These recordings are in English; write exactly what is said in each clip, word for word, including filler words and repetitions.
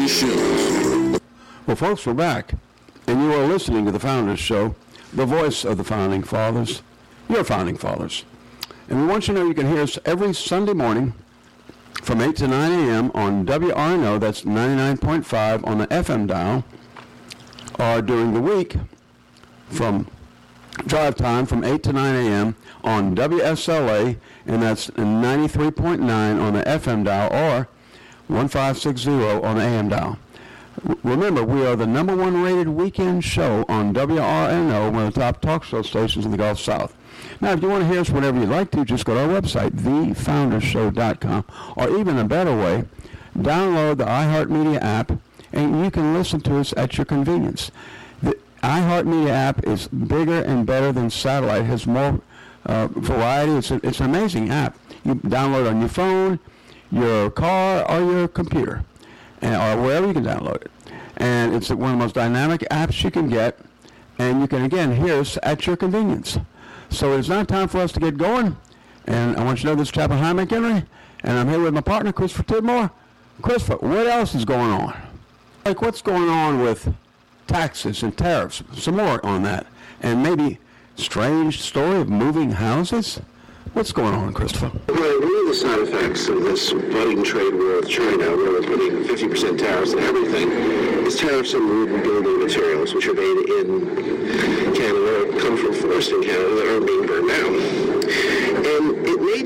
Show. Well, folks, we're back, and you are listening to the Founders Show, the voice of the Founding Fathers, your Founding Fathers. And we want you to know you can hear us every Sunday morning from eight to nine a.m. on W R N O, that's ninety-nine point five on the F M dial, or during the week from drive time from eight to nine a.m. on W S L A, and that's ninety-three point nine on the F M dial, or fifteen sixty on the A M dial. Remember, we are the number one rated weekend show on W R N O, one of the top talk show stations in the Gulf South. Now, if you want to hear us whenever you'd like to, just go to our website, the founders show dot com, or even a better way, download the iHeartMedia app, and you can listen to us at your convenience. The iHeartMedia app is bigger and better than satellite. It has more uh, variety. It's, a, it's an amazing app. You download it on your phone, your car, or your computer, and, or wherever you can download it. And it's one of the most dynamic apps you can get, and you can, again, hear us at your convenience. So it's now time for us to get going, and I want you to know this is Chaplain Hy McHenry, and I'm here with my partner, Christopher Tidmore. Christopher, what else is going on? Like, what's going on with taxes and tariffs? Some more on that, and maybe strange story of moving houses? What's going on, Christopher? Well, one of the side effects of this budding trade war with China, where we're putting fifty percent tariffs on everything, is tariffs on wood and building materials, which are made in Canada, or come from forests in Canada that are being burned down. And it made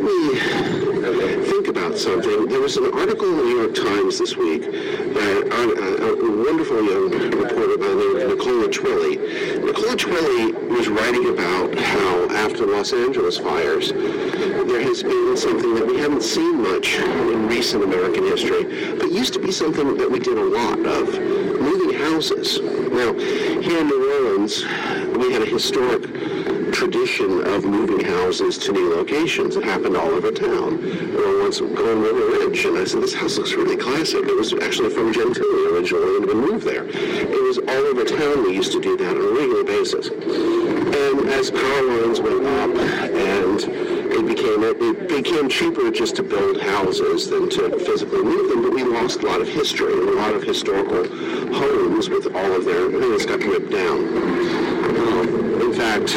me think about something. There was an article in the New York Times this week by a, a wonderful young reporter by the name of Nicola Twilley. Nicola Twilley was writing about how after the Los Angeles fires, there has been something that we haven't seen much in recent American history, but used to be something that we did a lot of, moving houses. Now, here in New Orleans, we had a historic tradition of moving houses to new locations. It happened all over town. We were once going River Ridge, and I said, this house looks really classic. It was actually from Gentilly originally, and we moved there. It was all over town. We used to do that on a regular basis. And as power lines went up, and it became it became cheaper just to build houses than to physically move them, but we lost a lot of history and a lot of historical homes with all of their things got ripped down. Um, in fact,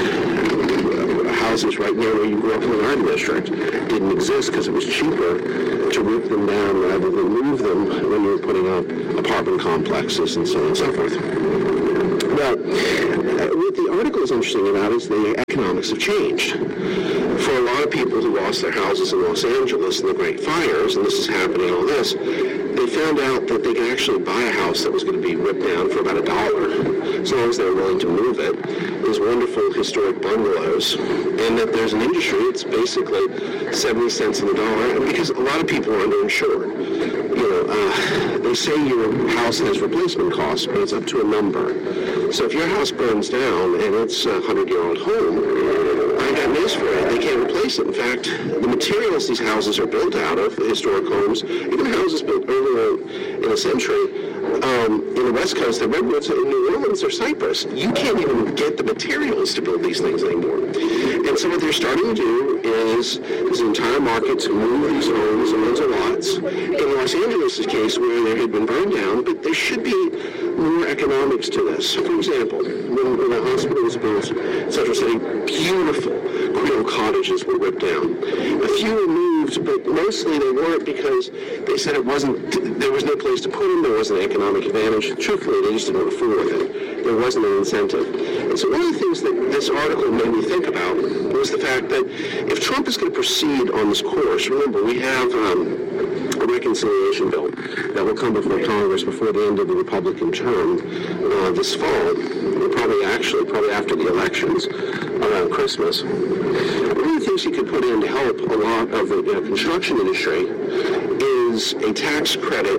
houses right near where you grew up in the art district didn't exist because it was cheaper to rip them down rather than move them when you were putting up apartment complexes and so on and so forth. Well, what the article is interesting about is the economics have changed. For a lot of people who lost their houses in Los Angeles in the Great Fires, and this is happening all this, they found out that they could actually buy a house that was going to be ripped down for about a dollar, as long as they were willing to move it. These wonderful historic bungalows, and that there's an industry, it's basically seventy cents on the dollar, and because a lot of people are underinsured. You know, uh, they say your house has replacement costs, but it's up to a number. So if your house burns down and it's a hundred-year-old home, I got news for you. They can't replace it. In fact, the materials these houses are built out of, the historic homes, even houses built earlier in the century, um, in the West Coast, the redwoods in New Orleans or Cypress, you can't even get the materials to build these things anymore. And so what they're starting to do is there's an entire market to move these homes and those lots. In Los Angeles' case, where they had been burned down, but there should be more economics to this. For example, when, when the hospital was built in Central City, beautiful Creole cottages were ripped down. A few were moved, but mostly they weren't because they said it wasn't, there was no place to put them, there wasn't an economic advantage. Truthfully, they just didn't afford it. There wasn't an incentive. And so one of the things that this article made me think about was the fact that if Trump is going to proceed on this course, remember, we have um, a reconciliation bill that will come before Congress before the end of the Republican term uh, this fall, probably actually, probably after the elections, around Christmas. One of the things he could put in to help a lot of the you know, construction industry is a tax credit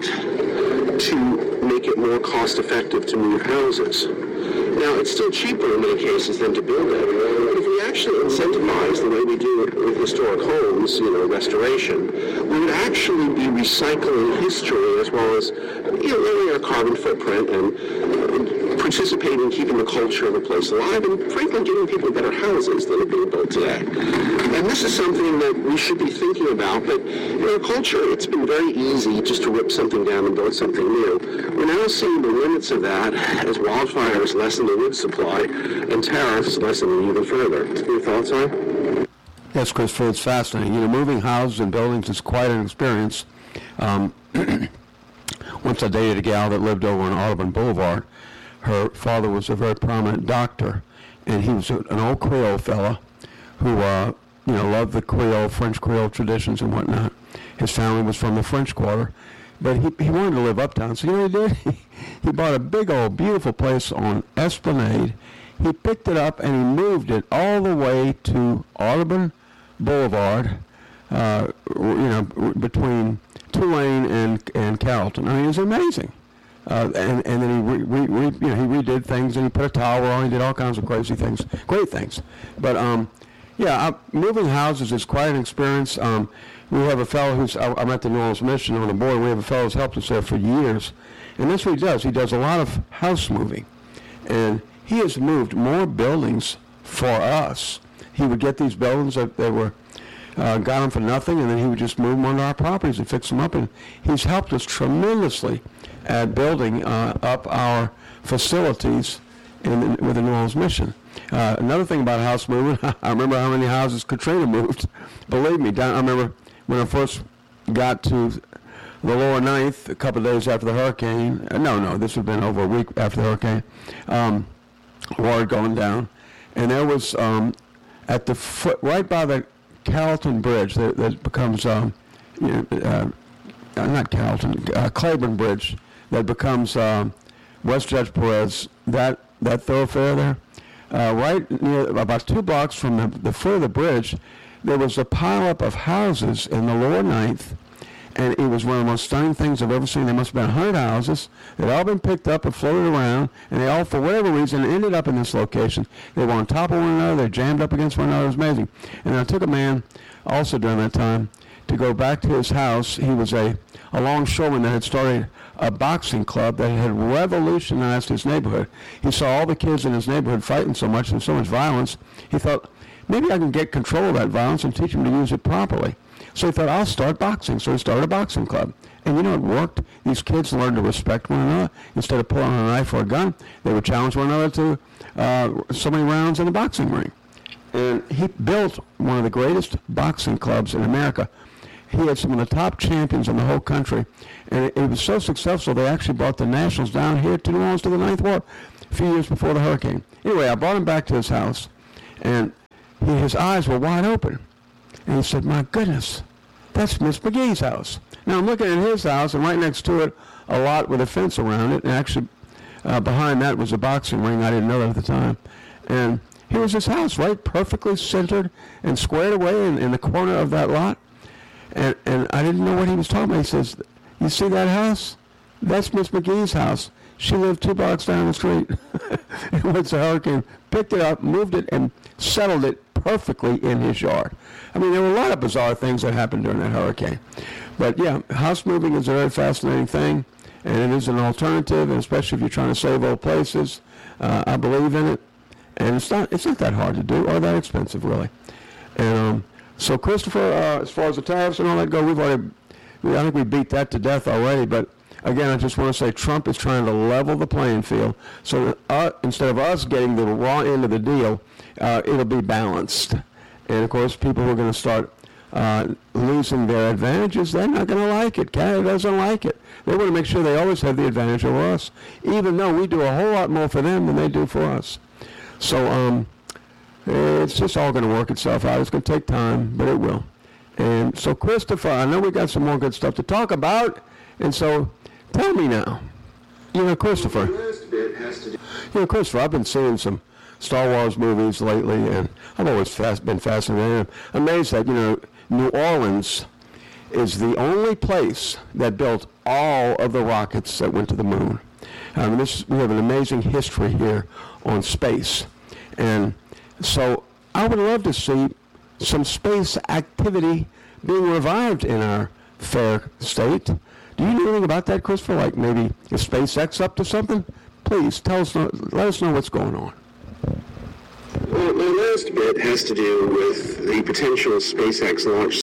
to make it more cost-effective to move houses. Now, it's still cheaper in many cases than to build it, but if we actually incentivize the way we do it with historic homes, you know, restoration, we would actually be recycling history as well as, you know, lowering our carbon footprint and participate in keeping the culture of the place alive and, frankly, giving people better houses that are being built today. And this is something that we should be thinking about, but in our culture, it's been very easy just to rip something down and build something new. We're now seeing the limits of that as wildfires lessen the wood supply and tariffs lessen them even further. Your thoughts on? Yes, Christopher, it's fascinating. You know, moving houses and buildings is quite an experience. Um, once I dated a gal that lived over on Audubon Boulevard. Her father was a very prominent doctor, and he was a, an old Creole fella who, uh, you know, loved the Creole, French Creole traditions and whatnot. His family was from the French Quarter, but he, he wanted to live uptown. So you know what he did? He bought a big old beautiful place on Esplanade. He picked it up and he moved it all the way to Audubon Boulevard, uh, you know, between Tulane and and Carrollton. I mean, it was amazing. Uh, and, and then he re, re, re, you know, he redid things, and he put a tower on. He did all kinds of crazy things, great things. But um, yeah, uh, moving houses is quite an experience. Um, we have a fellow who's I, I'm at the New Orleans Mission on the board. We have a fellow who's helped us there for years, and that's what he does. He does a lot of house moving, and he has moved more buildings for us. He would get these buildings that, that were uh, got them for nothing, and then he would just move them onto our properties and fix them up. And he's helped us tremendously at building uh, up our facilities in, with the New Orleans Mission. Uh, another thing about house moving, I remember how many houses Katrina moved. Believe me, down, I remember when I first got to the lower ninth, a couple of days after the hurricane. Uh, no, no, this would have been over a week after the hurricane. Um, water going down, and there was um, at the foot, right by the Carrollton Bridge that, that becomes, um, you know, uh, uh, not Carrollton, uh, Claiborne Bridge, that becomes um, West Judge Perez, that, that thoroughfare there, uh, right near, about two blocks from the, the foot of the bridge, there was a pileup of houses in the lower ninth, and it was one of the most stunning things I've ever seen. There must have been one hundred houses. They'd all been picked up and floated around, and they all, for whatever reason, ended up in this location. They were on top of one another. They jammed up against one another. It was amazing. And I took a man, also during that time, to go back to his house. He was a, a longshoreman that had started a boxing club that had revolutionized his neighborhood. He saw all the kids in his neighborhood fighting so much and so much violence. He thought, maybe I can get control of that violence and teach them to use it properly. So he thought, I'll start boxing. So he started a boxing club. And you know, it worked. These kids learned to respect one another. Instead of pulling a knife or a gun, they would challenge one another to uh, so many rounds in a boxing ring. And he built one of the greatest boxing clubs in America. He had some of the top champions in the whole country. And it, it was so successful, they actually brought the Nationals down here to New Orleans to the Ninth Ward a few years before the hurricane. Anyway, I brought him back to his house, and he, his eyes were wide open. And he said, my goodness, that's Miss McGee's house. Now, I'm looking at his house, and right next to it, a lot with a fence around it. And actually, uh, behind that was a boxing ring. I didn't know that at the time. And here was his house, right, perfectly centered and squared away in, in the corner of that lot. And, and I didn't know what he was talking about. He says, you see that house? That's Miss McGee's house. She lived two blocks down the street. And once the hurricane picked it up, moved it, and settled it perfectly in his yard. I mean, there were a lot of bizarre things that happened during that hurricane. But yeah, house moving is a very fascinating thing, and it is an alternative, and especially if you're trying to save old places. Uh, I believe in it, and it's not it's not that hard to do or that expensive, really. And um, so, Christopher, uh, as far as the tariffs and all that go, we've already, I think we beat that to death already, but again, I just want to say Trump is trying to level the playing field, so that uh, instead of us getting the raw end of the deal, uh, it'll be balanced. And of course, people who are going to start uh, losing their advantages, they're not going to like it. Canada doesn't like it. They want to make sure they always have the advantage over us, even though we do a whole lot more for them than they do for us. So um, it's just all going to work itself out. It's going to take time, but it will. And so, Christopher, I know we got some more good stuff to talk about, and so tell me now, you know, Christopher, you know, Christopher, I've been seeing some Star Wars movies lately, and I've always fast, been fascinated. I'm amazed that, you know, New Orleans is the only place that built all of the rockets that went to the moon. Um, this, we have an amazing history here on space. And so I would love to see some space activity being revived in our fair state. Do you know anything about that, Christopher? Like maybe is SpaceX up to something? Please please tell us, let us know what's going on. Well, my last bit has to do with the potential SpaceX launch